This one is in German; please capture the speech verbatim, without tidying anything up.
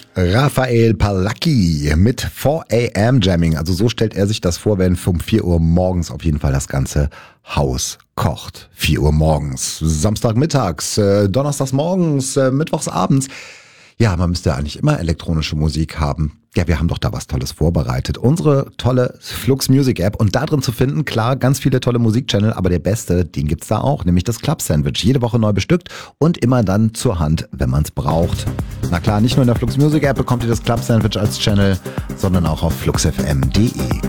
Raphael Palacki mit four a.m. Jamming. Also so stellt er sich das vor, wenn um vier Uhr morgens auf jeden Fall das ganze Haus kocht. vier Uhr morgens, Samstagmittags, äh, Donnerstags morgens, äh, Mittwochs abends. Ja, man müsste eigentlich immer elektronische Musik haben. Ja, wir haben doch da was Tolles vorbereitet. Unsere tolle Flux Music App und da drin zu finden, klar, ganz viele tolle Musikchannel, aber der beste, den gibt's da auch, nämlich das Club Sandwich. Jede Woche neu bestückt und immer dann zur Hand, wenn man's braucht. Na klar, nicht nur in der Flux Music App bekommt ihr das Club Sandwich als Channel, sondern auch auf flux f m punkt d e.